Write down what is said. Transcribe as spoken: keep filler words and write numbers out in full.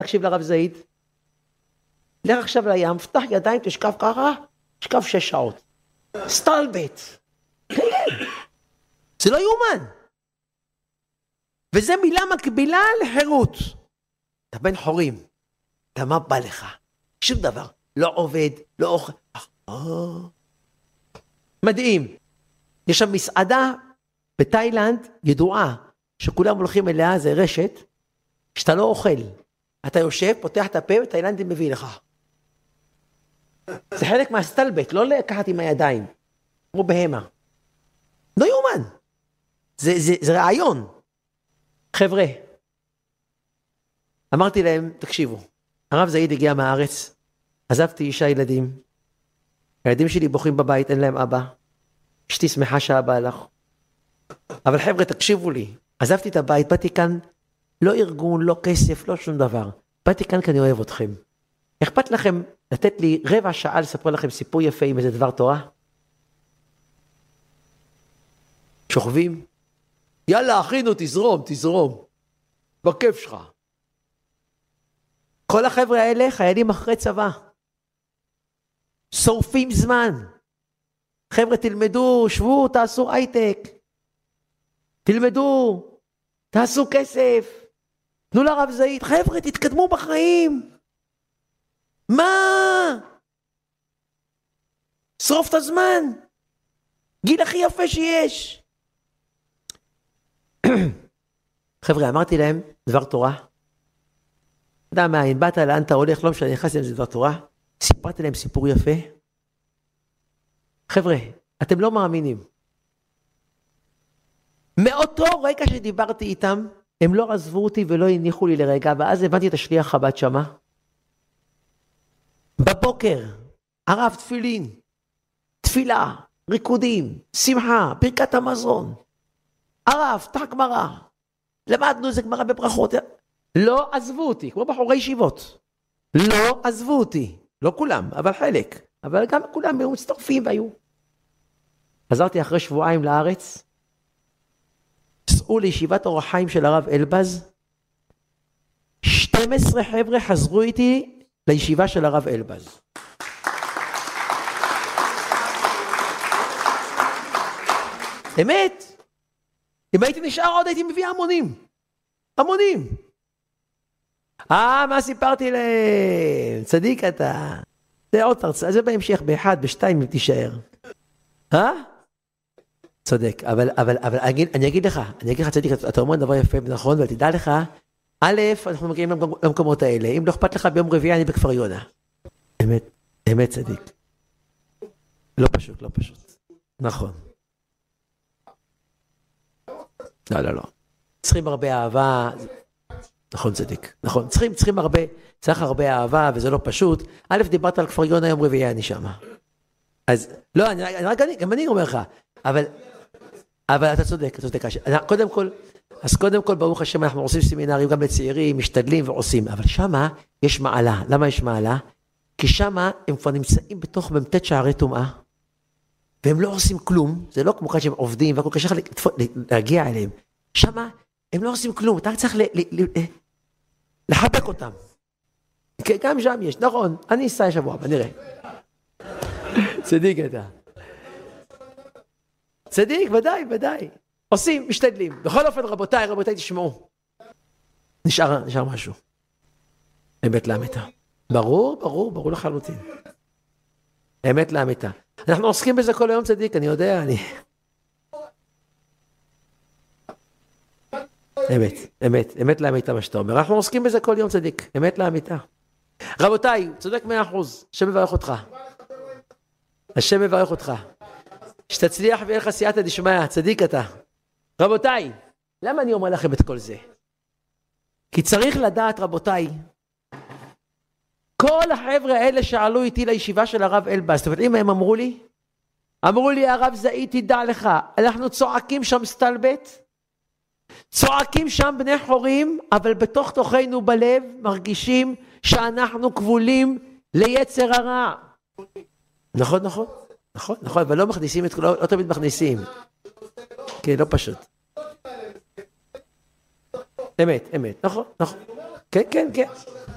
תקשיב לרב זעיד. לך עכשיו לים, פתח ידיים, תשכב ככה, תשכב שש שעות. סטלבט. זה לא יומן. וזה מילה מקבילה לחירות. אתה בן חורים. אתה מה בא לך? שום דבר. לא עובד, לא אוכל. מדהים. יש שם מסעדה בתאילנד ידועה, שכולם הולכים אליה, זה רשת, שאתה לא אוכל. אתה יושב, פותח את הפה, ותאילנדי מביא לך. זה חלק מהסטלבט, לא לקחת עם הידיים. כמו בהמה. לא יומן. זה, זה, זה רעיון. חבר'ה, אמרתי להם, תקשיבו, הרב זעיד הגיע מהארץ, עזבתי אישה ילדים, הילדים שלי בוכים בבית, אין להם אבא, אשתי שמחה שהאבא הלך. אבל חבר'ה, תקשיבו לי, עזבתי את הבית, באתי כאן, לא ארגון, לא כסף, לא שום דבר. באתי כאן כי אני אוהב אתכם. אכפת לכם לתת לי רבע שעה לספר לכם סיפור יפה עם איזה דבר תורה? שוכבים? יאללה, אחינו, תזרום, תזרום. בכיף שלך. כל החבר'ה האלה חיילים אחרי צבא. שורפים זמן. חבר'ה, תלמדו, שבו, תעשו הייטק. תלמדו, תעשו כסף. תנו לרב זעיד. חבר'ה, תתקדמו בחיים. מה? שרוף את הזמן. גיל הכי יפה שיש. חבר'ה, אמרתי להם דבר תורה. אתה יודע מה, אם באת לאן אתה הולך, לא משנה, נכנס להם זה דבר תורה. סיפרתי להם סיפור יפה. חבר'ה, אתם לא מאמינים. מאותו רגע שדיברתי איתם, הם לא עזבו אותי ולא הניחו לי לרגע, ואז הבנתי את השליח חב"ד שמה. בבוקר, הרב תפילין, תפילה, ריקודים, שמחה, ברכת המזון. הרב, תח גמרא. למדנו איזה גמרא בברכות. לא עזבו אותי, כמו בחורי ישיבות. לא עזבו אותי. לא כולם, אבל חלק. אבל גם כולם היו מצטרפים והיו. חזרתי אחרי שבועיים לארץ. סעו לישיבת אור החיים של הרב אלבז. שתים עשרה חבר'ה חזרו איתי לישיבה של הרב אלבז. אמת. אם הייתי נשאר עוד הייתי מביא המונים. המונים. אה, מה סיפרתי להם? צדיק אתה. זה עוד תרצה. זה בהמשך, באחד, בשתיים, אם תישאר. אה? צודק. אבל, אבל, אבל, אני, אני אגיד לך, אני אגיד לך, צדיק, אתה אומר דבר יפה ונכון, אבל תדע לך, א', אנחנו מגיעים למקומות האלה. אם לא אכפת לך ביום רביעי, אני בכפר יונה. אמת, אמת צדיק. לא פשוט, לא פשוט. נכון. לא, לא, לא. צריכים הרבה אהבה. נכון, צדיק. נכון. צריכים, צריכים הרבה, צריך הרבה אהבה, וזה לא פשוט. א', דיברת על כפר יונה, יום רביעי אני שמה. אז, לא, אני, אני, רק אני, גם אני אומר לך, אבל, אבל אתה צודק, אתה צודק. קודם כל, אז קודם כל, ברוך השם, אנחנו עושים סמינרים גם לצעירים, משתדלים ועושים, אבל שמה יש מעלה. למה יש מעלה? כי שמה הם כבר נמצאים בתוך במתת שערי טומאה, והם לא עושים כלום, זה לא כמו כאן שהם עובדים, והכל קשה להגיע אליהם. שמה הם לא עושים כלום, אתה צריך לחבק אותם. גם שם יש, נכון, אני אסע שבוע הבא, נראה. צדיק אתה. צדיק, ודאי, ודאי. עושים, משתדלים. בכל אופן, רבותיי, רבותיי, תשמעו. נשאר, נשאר משהו. אמת לאמיתה. ברור, ברור, ברור לחלוטין. אמת לאמיתה. אנחנו עוסקים בזה כל היום, צדיק, אני יודע, אני... אמת, אמת, אמת לאמיתה מה שאתה אומר. אנחנו עוסקים בזה כל יום, צדיק, אמת לאמיתה. רבותיי, צודק מאה אחוז, השם מברך אותך. השם מברך אותך. שתצליח ויהיה לך סייעתא דשמיא, צדיק אתה. רבותיי, למה אני אומר לכם את כל זה? כי צריך לדעת, רבותיי, כל החבר'ה האלה שעלו איתי לישיבה של הרב אלבז, אתם יודעים מה הם אמרו לי? אמרו לי, הרב זעיד, תדע לך, אנחנו צועקים שם סטלבט, צועקים שם בני חורים, אבל בתוך תוכנו בלב מרגישים שאנחנו כבולים ליצר הרע. נכון, נכון, נכון, נכון, אבל לא מכניסים את כולם, לא תמיד מכניסים. כן, לא פשוט. אמת, אמת, נכון, נכון. כן, כן, כן.